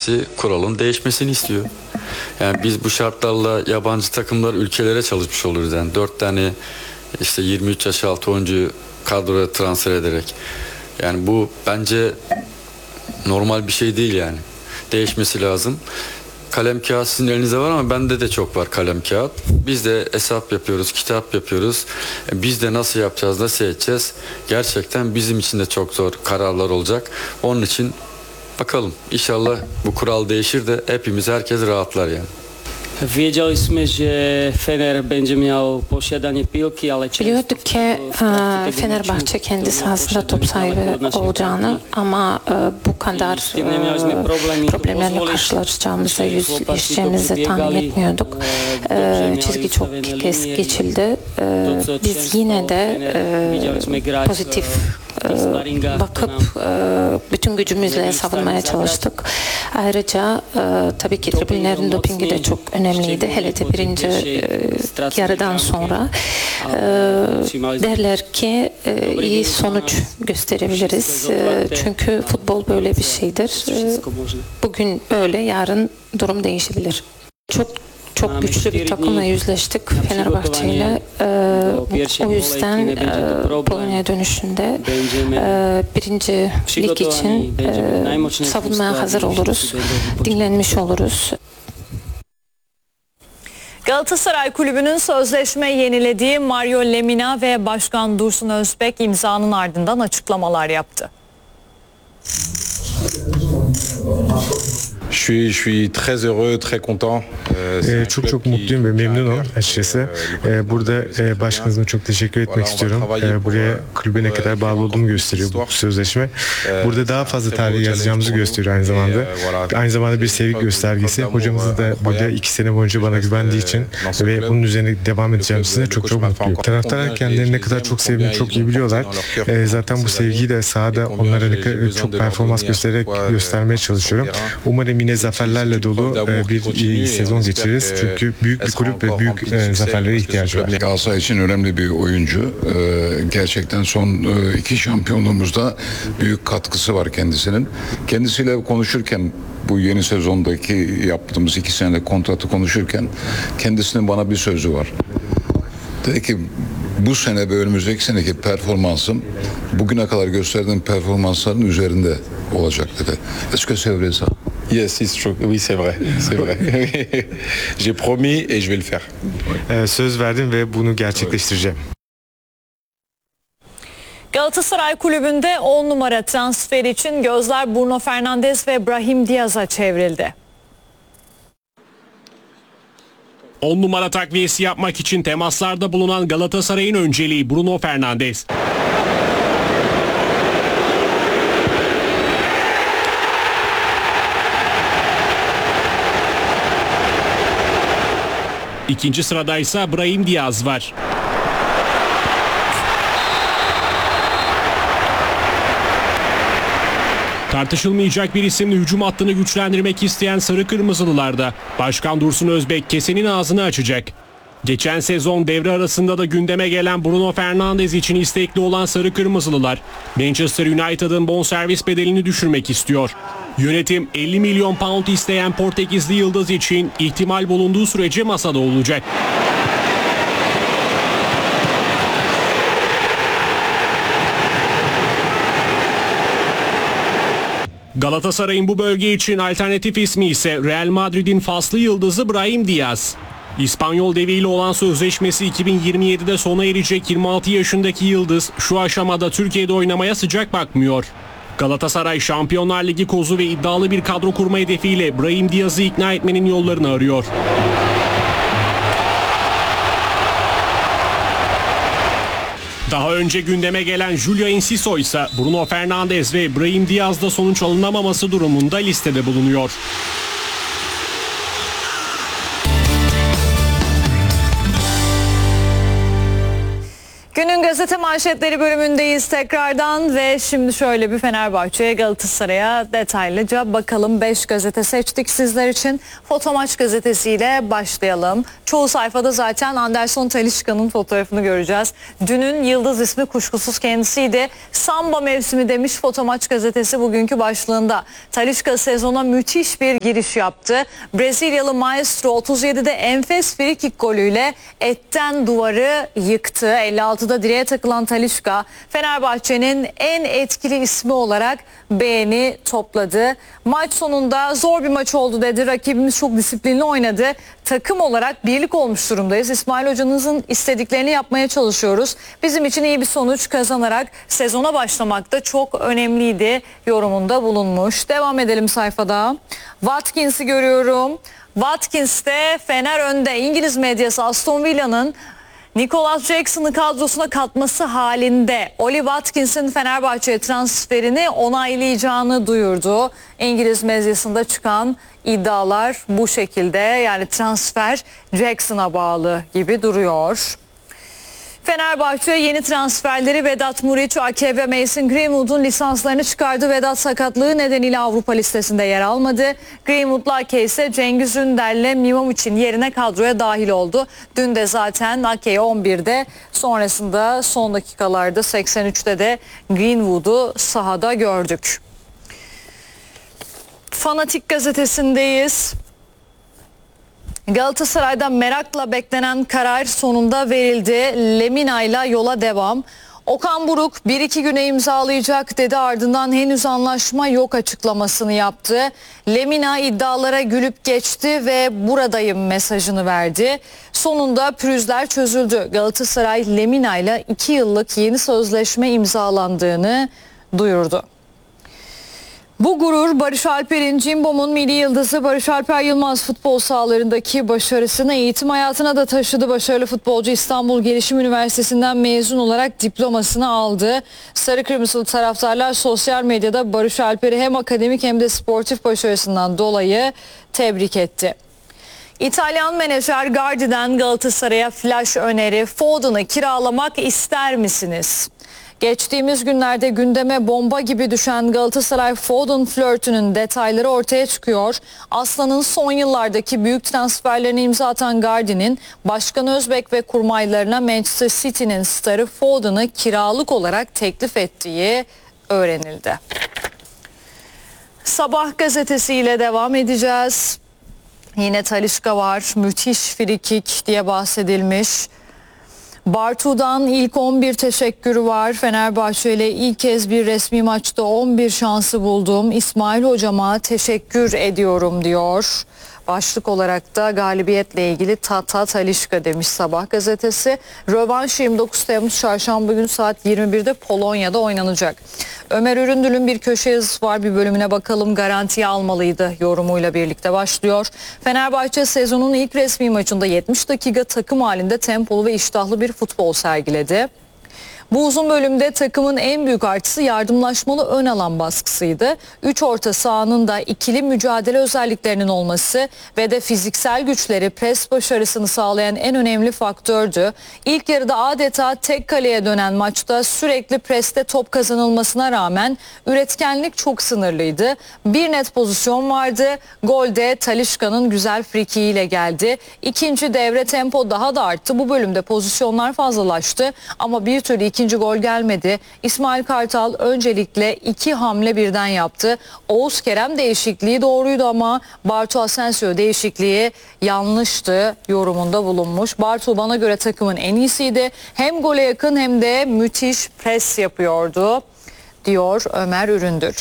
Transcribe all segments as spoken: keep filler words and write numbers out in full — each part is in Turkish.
hepsi kuralın değişmesini istiyor. Yani biz bu şartlarla yabancı takımlar ülkelere çalışmış oluruz. Yani dört tane işte yirmi üç yaş altı oyuncuyu kadroya transfer ederek. Yani bu bence normal bir şey değil yani. Değişmesi lazım. Kalem kağıt sizin elinizde var ama bende de çok var kalem kağıt. Biz de hesap yapıyoruz, kitap yapıyoruz. Biz de nasıl yapacağız, nasıl edeceğiz? Gerçekten bizim için de çok zor kararlar olacak. Onun için bakalım inşallah bu kural değişir de hepimiz, herkes rahatlar yani. Wiedzieliśmy, że Fener będzie miał posiadanie piłki, ale Biliyorduk ki Fenerbahçe kendi sahasında top sahibi olacağını ama bu kadar problemlerle karşılaşacağımızı, yüzleşeceğimizi tahmin etmiyorduk. Çizgi çok kez geçildi. Biz yine de pozitif bakıp bütün gücümüzle savunmaya çalıştık. Ayrıca tabii ki tribünlerin dopingi de çok önemliydi. Hele de birinci yarıdan sonra derler ki iyi sonuç gösterebiliriz. Çünkü futbol böyle bir şeydir. Bugün öyle, yarın durum değişebilir. Çok Çok güçlü bir takımla yüzleştik Fenerbahçe ile. Ee, o yüzden e, Polonya dönüşünde e, birinci lig için e, savunmaya hazır oluruz. Dinlenmiş oluruz. Galatasaray Kulübü'nün sözleşme yenilediği Mario Lemina ve Başkan Dursun Özbek imzanın ardından açıklamalar yaptı. Je suis, je suis très heureux, très content. Ee, çok çok mutluyum ve memnunum açıkçası. Ee, burada e, başkanıma çok teşekkür etmek istiyorum. Ee, buraya kulübe ne kadar bağlı olduğumu gösteriyor bu sözleşme. Burada daha fazla tarih yazacağımızı gösteriyor aynı zamanda. Aynı zamanda bir sevgi göstergesi. Hocamızın da burada iki sene boyunca bana güvendiği için ve bunun üzerine devam edeceğim size çok çok mutluyum. Taraftarlar kendilerini ne kadar çok sevdiğini çok iyi biliyorlar. Ee, zaten bu sevgiyi de sahada onlara ne kadar çok performans göstererek göstermeye çalışıyorum. Umarım yine zaferlerle dolu bir sezon geçiririz. Çünkü büyük bir kulüp ve büyük zaferlere ihtiyacı var. Galatasaray için önemli bir oyuncu. Gerçekten son iki şampiyonluğumuzda büyük katkısı var kendisinin. Kendisiyle konuşurken, bu yeni sezondaki yaptığımız iki senelik kontratı konuşurken kendisinin bana bir sözü var. Dedi ki bu sene ve önümüzdeki seneki performansım bugüne kadar gösterdiğim performansların üzerinde olacak dedi. Est-ce que c'est vrai ça? Yes, it's true. Oui, c'est vrai. C'est vrai. J'ai promis et je vais le faire. Ee, söz verdim ve bunu gerçekleştireceğim. Galatasaray Kulübü'nde on numara transfer için gözler Bruno Fernandes ve Brahim Diaz'a çevrildi. on numara takviyesi yapmak için temaslarda bulunan Galatasaray'ın önceliği Bruno Fernandes. İkinci sırada ise Brahim Diaz var. Tartışılmayacak bir isimle hücum hattını güçlendirmek isteyen Sarı Kırmızılılarda Başkan Dursun Özbek kesenin ağzını açacak. Geçen sezon devre arasında da gündeme gelen Bruno Fernandes için istekli olan Sarı Kırmızılılar Manchester United'ın bonservis bedelini düşürmek istiyor. Yönetim elli milyon pound isteyen Portekizli yıldız için ihtimal bulunduğu sürece masada olacak. Galatasaray'ın bu bölge için alternatif ismi ise Real Madrid'in faslı yıldızı Brahim Diaz. İspanyol deviyle olan sözleşmesi iki bin yirmi yedide sona erecek yirmi altı yaşındaki yıldız şu aşamada Türkiye'de oynamaya sıcak bakmıyor. Galatasaray Şampiyonlar Ligi kozu ve iddialı bir kadro kurma hedefiyle Brahim Diaz'ı ikna etmenin yollarını arıyor. Daha önce gündeme gelen Julio Enciso ise Bruno Fernandes ve Brahim Diaz'da sonuç alınamaması durumunda listede bulunuyor. Günün Gazete manşetleri bölümündeyiz tekrardan ve şimdi şöyle bir Fenerbahçe'ye, Galatasaray'a detaylıca bakalım. beş gazete seçtik sizler için. Fotomaç gazetesiyle başlayalım. Çoğu sayfada zaten Anderson Talisca'nın fotoğrafını göreceğiz. Dünün yıldız ismi kuşkusuz kendisiydi. Samba mevsimi demiş Fotomaç gazetesi bugünkü başlığında. Talisca sezona müthiş bir giriş yaptı. Brezilyalı maestro otuz yedide enfes frikik golüyle etten duvarı yıktı. elli altıda direğe takılan Talisca Fenerbahçe'nin en etkili ismi olarak beğeni topladı. Maç sonunda zor bir maç oldu dedi. Rakibimiz çok disiplinli oynadı. Takım olarak birlik olmuş durumdayız. İsmail Hoca'nızın istediklerini yapmaya çalışıyoruz. Bizim için iyi bir sonuç kazanarak sezona başlamak da çok önemliydi yorumunda bulunmuş. Devam edelim sayfada. Watkins'i görüyorum. Watkins'te Fener önde. İngiliz medyası Aston Villa'nın Nicholas Jackson'ı kadrosuna katması halinde Oli Watkins'in Fenerbahçe'ye transferini onaylayacağını duyurdu. İngiliz medyasında çıkan iddialar bu şekilde, yani transfer Jackson'a bağlı gibi duruyor. Fenerbahçe yeni transferleri Vedat Muriç, Ake ve Mason Greenwood'un lisanslarını çıkardı. Vedat sakatlığı nedeniyle Avrupa listesinde yer almadı. Greenwood'la Ake ise Cengiz Ünder'le Mimovic'in yerine kadroya dahil oldu. Dün de zaten Ake'yi on birde, sonrasında son dakikalarda seksen üçte de Greenwood'u sahada gördük. Fanatik gazetesindeyiz. Galatasaray'da merakla beklenen karar sonunda verildi. Lemina ile yola devam. Okan Buruk bir iki güne imzalayacak dedi, ardından henüz anlaşma yok açıklamasını yaptı. Lemina iddialara gülüp geçti ve buradayım mesajını verdi. Sonunda pürüzler çözüldü. Galatasaray Lemina ile iki yıllık yeni sözleşme imzalandığını duyurdu. Bu gurur Barış Alper'in, Cimbom'un milli yıldızı Barış Alper Yılmaz futbol sahalarındaki başarısını eğitim hayatına da taşıdı. Başarılı futbolcu İstanbul Gelişim Üniversitesi'nden mezun olarak diplomasını aldı. Sarı Kırmızılı taraftarlar sosyal medyada Barış Alper'i hem akademik hem de sportif başarısından dolayı tebrik etti. İtalyan menajer Gardi'den Galatasaray'a flash öneri: Foden'ı kiralamak ister misiniz? Geçtiğimiz günlerde gündeme bomba gibi düşen Galatasaray Foden flörtünün detayları ortaya çıkıyor. Aslan'ın son yıllardaki büyük transferlerine imza atan Gardi'nin Başkan Özbek ve kurmaylarına Manchester City'nin starı Foden'ı kiralık olarak teklif ettiği öğrenildi. Sabah gazetesiyle devam edeceğiz. Yine Talisca var. Müthiş frikik diye bahsedilmiş. Bartu'dan ilk on bir teşekkürü var. Fenerbahçe ile ilk kez bir resmi maçta on bir şansı buldum. İsmail hocama teşekkür ediyorum diyor. Başlık olarak da galibiyetle ilgili Tata Talisca demiş Sabah gazetesi. Rövanş yirmi dokuz Temmuz Çarşamba günü saat yirmi birde Polonya'da oynanacak. Ömer Üründül'ün bir köşe yazısı var, bir bölümüne bakalım. Garantiye almalıydı yorumuyla birlikte başlıyor. Fenerbahçe sezonun ilk resmi maçında yetmiş dakika takım halinde tempolu ve iştahlı bir futbol sergiledi. Bu uzun bölümde takımın en büyük artısı yardımlaşmalı ön alan baskısıydı. Üç orta sahanın da ikili mücadele özelliklerinin olması ve de fiziksel güçleri pres başarısını sağlayan en önemli faktördü. İlk yarıda adeta tek kaleye dönen maçta sürekli preste top kazanılmasına rağmen üretkenlik çok sınırlıydı. Bir net pozisyon vardı. Golde Talisca'nın güzel frikiyle geldi. İkinci devre tempo daha da arttı. Bu bölümde pozisyonlar fazlalaştı ama bir türlü iki İkinci gol gelmedi. İsmail Kartal öncelikle iki hamle birden yaptı. Oğuz Kerem değişikliği doğruydu ama Bartu Asensio değişikliği yanlıştı yorumunda bulunmuş. Bartu bana göre takımın en iyisiydi. Hem gole yakın hem de müthiş pres yapıyordu diyor Ömer Üründür.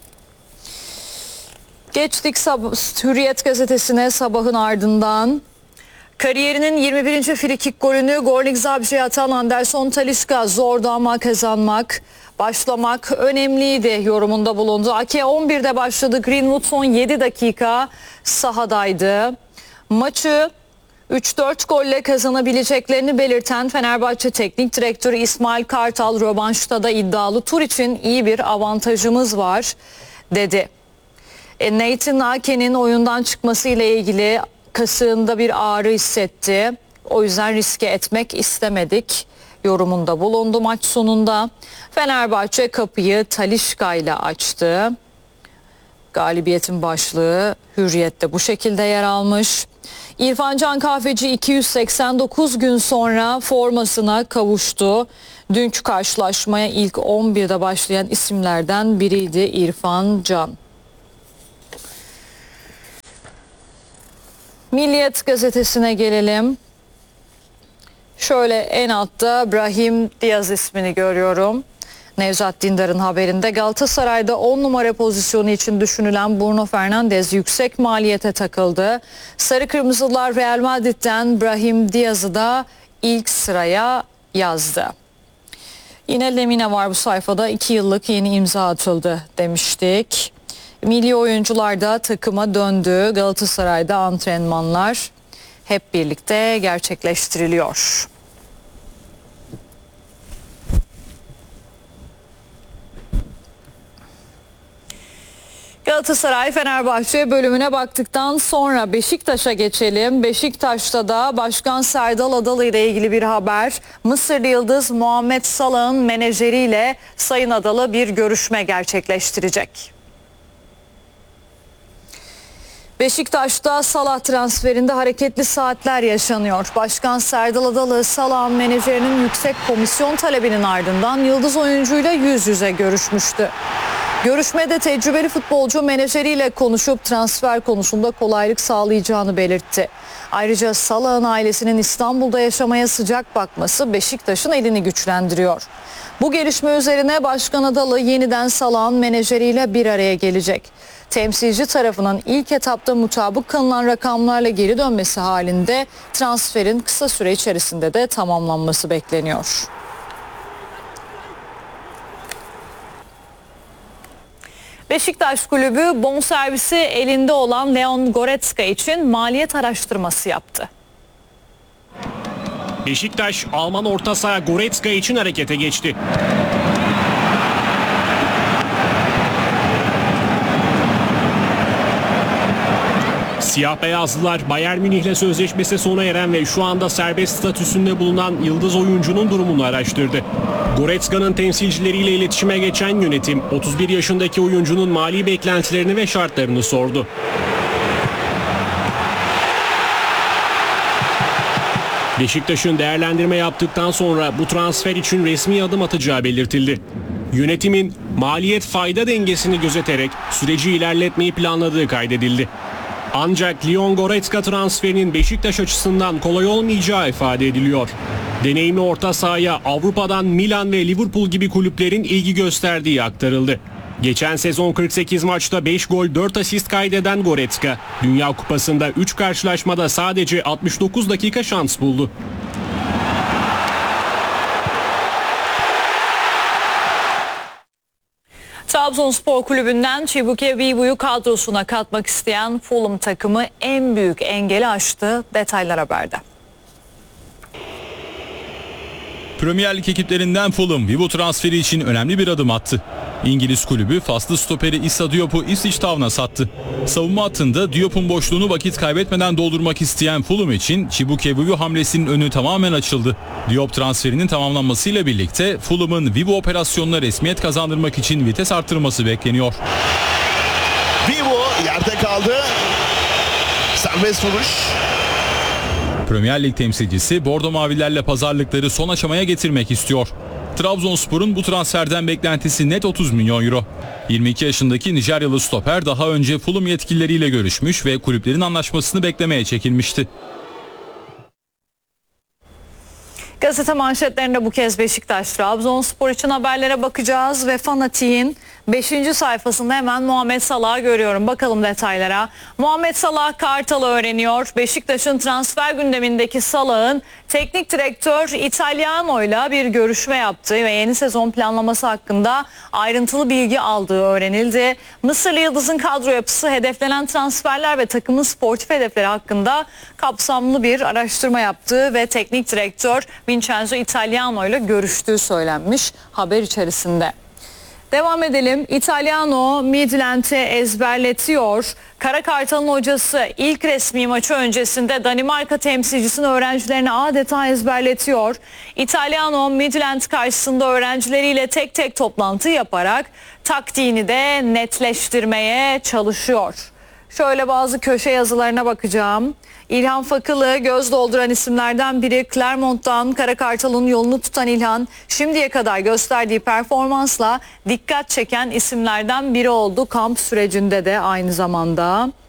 Geçtik Sab- Hürriyet gazetesine sabahın ardından. Kariyerinin yirmi birinci frikik golünü Gornik Zabrze'ye atan Anderson Talisca, zordu ama kazanmak, başlamak önemliydi yorumunda bulundu. Ake on birde başladı. Greenwood son yedi dakika sahadaydı. Maçı üç dört golle kazanabileceklerini belirten Fenerbahçe Teknik Direktörü İsmail Kartal, rövanşta da iddialı tur için iyi bir avantajımız var dedi. E, Nathan Ake'nin oyundan çıkması ile ilgili kasığında bir ağrı hissetti. O yüzden riske etmek istemedik yorumunda bulundu maç sonunda. Fenerbahçe kapıyı Talisca ile açtı. Galibiyetin başlığı Hürriyet'te bu şekilde yer almış. İrfan Can Kahveci iki yüz seksen dokuz gün sonra formasına kavuştu. Dünkü karşılaşmaya ilk on birde başlayan isimlerden biriydi İrfan Can. Milliyet gazetesine gelelim. Şöyle en altta Brahim Diaz ismini görüyorum. Nevzat Dindar'ın haberinde Galatasaray'da on numara pozisyonu için düşünülen Bruno Fernandes yüksek maliyete takıldı. Sarı Kırmızılar Real Madrid'den Brahim Diaz'ı da ilk sıraya yazdı. Yine Lemina var bu sayfada, iki yıllık yeni imza atıldı demiştik. Milli oyuncular da takıma döndü. Galatasaray'da antrenmanlar hep birlikte gerçekleştiriliyor. Galatasaray Fenerbahçe bölümüne baktıktan sonra Beşiktaş'a geçelim. Beşiktaş'ta da Başkan Serdal Adalı ile ilgili bir haber. Mısırlı yıldız Muhammed Salah'ın menajeriyle Sayın Adalı bir görüşme gerçekleştirecek. Beşiktaş'ta Salah transferinde hareketli saatler yaşanıyor. Başkan Serdal Adalı, Salah'ın menajerinin yüksek komisyon talebinin ardından yıldız oyuncuyla yüz yüze görüşmüştü. Görüşmede tecrübeli futbolcu menajeriyle konuşup transfer konusunda kolaylık sağlayacağını belirtti. Ayrıca Salah'ın ailesinin İstanbul'da yaşamaya sıcak bakması Beşiktaş'ın elini güçlendiriyor. Bu gelişme üzerine Başkan Adalı yeniden Salah'ın menajeriyle bir araya gelecek. Temsilci tarafının ilk etapta mutabık kılınan rakamlarla geri dönmesi halinde transferin kısa süre içerisinde de tamamlanması bekleniyor. Beşiktaş Kulübü bonservisi elinde olan Leon Goretzka için maliyet araştırması yaptı. Beşiktaş Alman orta saha Goretzka için harekete geçti. Siyah beyazlılar Bayern Münih'le sözleşmesi sona eren ve şu anda serbest statüsünde bulunan yıldız oyuncunun durumunu araştırdı. Goretzka'nın temsilcileriyle iletişime geçen yönetim otuz bir yaşındaki oyuncunun mali beklentilerini ve şartlarını sordu. Beşiktaş'ın değerlendirme yaptıktan sonra bu transfer için resmi adım atacağı belirtildi. Yönetimin maliyet fayda dengesini gözeterek süreci ilerletmeyi planladığı kaydedildi. Ancak Leon Goretzka transferinin Beşiktaş açısından kolay olmayacağı ifade ediliyor. Deneyimli orta sahaya Avrupa'dan Milan ve Liverpool gibi kulüplerin ilgi gösterdiği aktarıldı. Geçen sezon kırk sekiz maçta beş gol dört asist kaydeden Goretzka, Dünya Kupası'nda üç karşılaşmada sadece altmış dokuz dakika şans buldu. Trabzonspor Kulübü'nden Chibuike Wibu'yu kadrosuna katmak isteyen Fulham takımı en büyük engeli aştı. Detaylar haberde. Premier Lig ekiplerinden Fulham, Wibu transferi için önemli bir adım attı. İngiliz kulübü faslı stoperi Issa Diop'u Ipswich Town'a sattı. Savunma hattında Diop'un boşluğunu vakit kaybetmeden doldurmak isteyen Fulham için Chibuike Wibu hamlesinin önü tamamen açıldı. Diop transferinin tamamlanmasıyla birlikte Fulham'ın Wibu operasyonuna resmiyet kazandırmak için vites arttırması bekleniyor. Wibu yerde kaldı. Serbest vuruş. Premier Lig temsilcisi Bordo Mavilerle pazarlıkları son aşamaya getirmek istiyor. Trabzonspor'un bu transferden beklentisi net otuz milyon euro. yirmi iki yaşındaki Nijeryalı stoper daha önce Fulham yetkilileriyle görüşmüş ve kulüplerin anlaşmasını beklemeye çekilmişti. Gazete manşetlerinde bu kez Beşiktaş Trabzonspor için haberlere bakacağız ve Fanatik'in beşinci sayfasında hemen Muhammed Salah'ı görüyorum. Bakalım detaylara. Muhammed Salah Kartal'ı öğreniyor. Beşiktaş'ın transfer gündemindeki Salah'ın teknik direktör Italiano'yla bir görüşme yaptığı ve yeni sezon planlaması hakkında ayrıntılı bilgi aldığı öğrenildi. Mısırlı yıldızın kadro yapısı, hedeflenen transferler ve takımın sportif hedefleri hakkında kapsamlı bir araştırma yaptığı ve teknik direktör Vincenzo Italiano ile görüştüğü söylenmiş haber içerisinde. Devam edelim. Italiano Midland'i ezberletiyor. Kara Kartal'ın hocası ilk resmi maçı öncesinde Danimarka temsilcisinin öğrencilerine adeta ezberletiyor. Italiano Midland karşısında öğrencileriyle tek tek toplantı yaparak taktiğini de netleştirmeye çalışıyor. Şöyle bazı köşe yazılarına bakacağım. İlhan Fakılı göz dolduran isimlerden biri. Clermont'tan Kara Kartal'ın yolunu tutan İlhan şimdiye kadar gösterdiği performansla dikkat çeken isimlerden biri oldu kamp sürecinde de aynı zamanda.